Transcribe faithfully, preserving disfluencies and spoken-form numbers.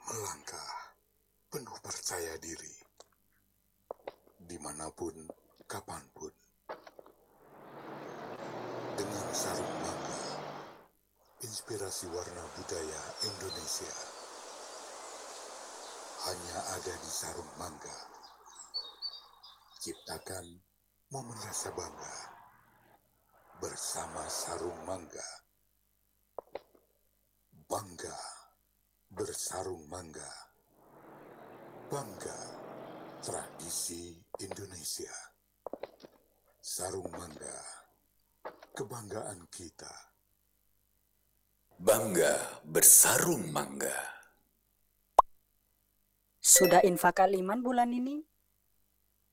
Melangkah penuh percaya diri, dimanapun, kapanpun. Dengan sarung mangga, inspirasi warna budaya Indonesia. Hanya ada di sarung mangga. Ciptakan momen rasa bangga bersama sarung mangga. Bangga bersarung mangga. Bangga tradisi Indonesia. Sarung mangga, kebanggaan kita. Bangga bersarung mangga. Sudah infak kaliman bulan ini?